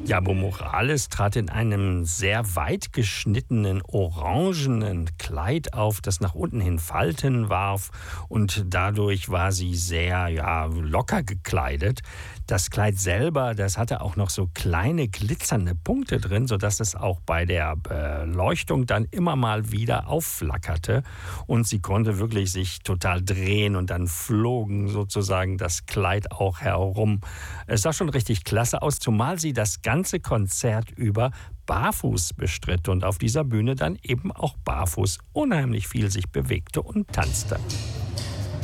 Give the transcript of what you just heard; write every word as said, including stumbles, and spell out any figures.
Jabo Morales trat in einem sehr weit geschnittenen orangenen Kleid auf, das nach unten hin Falten warf, und dadurch war sie sehr ja, locker gekleidet. Das Kleid selber, das hatte auch noch so kleine glitzernde Punkte drin, sodass es auch bei der Beleuchtung dann immer mal wieder aufflackerte, und sie konnte wirklich sich total drehen und dann flogen sozusagen das Kleid auch herum. Es sah schon richtig klasse aus, zumal sie das ganze Konzert über barfuß bestritt und auf dieser Bühne dann eben auch barfuß unheimlich viel sich bewegte und tanzte.